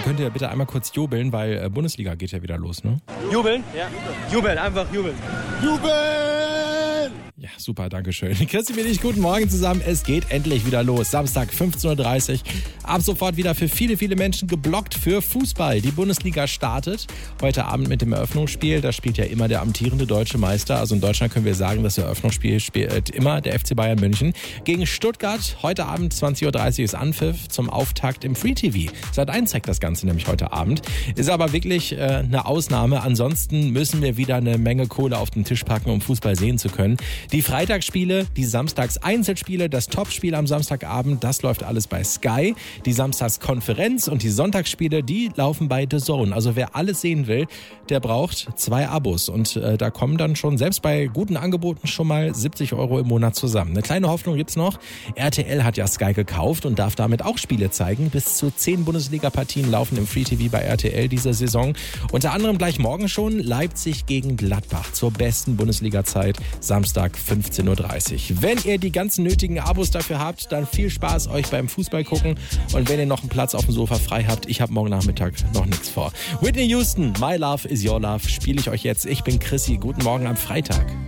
könnt ihr bitte einmal kurz jubeln, weil Bundesliga geht ja wieder los, ne? Jubeln? Ja. Jubeln, einfach jubeln. Jubeln! Ja, super, danke schön. Christi Milch, guten Morgen zusammen. Es geht endlich wieder los. Samstag, 15.30 Uhr. Ab sofort wieder für viele, viele Menschen geblockt für Fußball. Die Bundesliga startet heute Abend mit dem Eröffnungsspiel. Da spielt ja immer der amtierende deutsche Meister. Also in Deutschland können wir sagen, das Eröffnungsspiel spielt immer der FC Bayern München. Gegen Stuttgart, heute Abend 20.30 Uhr ist Anpfiff zum Auftakt im Free TV. Sat.1 zeigt das Ganze nämlich heute Abend. Ist aber wirklich eine Ausnahme. Ansonsten müssen wir wieder eine Menge Kohle auf den Tisch packen, um Fußball sehen zu können. Die Freitagsspiele, die Samstags-Einzelspiele, das Topspiel am Samstagabend, das läuft alles bei Sky. Die Samstagskonferenz und die Sonntagsspiele, die laufen bei The Zone. Also wer alles sehen will, der braucht 2 Abos. Und da kommen dann schon, selbst bei guten Angeboten, schon mal 70 € im Monat zusammen. Eine kleine Hoffnung gibt's noch. RTL hat ja Sky gekauft und darf damit auch Spiele zeigen. Bis zu 10 Bundesliga-Partien laufen im Free TV bei RTL diese Saison. Unter anderem gleich morgen schon Leipzig gegen Gladbach zur besten Bundesliga-Zeit, Samstag 15.30 Uhr. Wenn ihr die ganzen nötigen Abos dafür habt, dann viel Spaß euch beim Fußball gucken. Und wenn ihr noch einen Platz auf dem Sofa frei habt, ich habe morgen Nachmittag noch nichts vor. Whitney Houston, My Love is Your Love, spiele ich euch jetzt. Ich bin Chrissy. Guten Morgen am Freitag.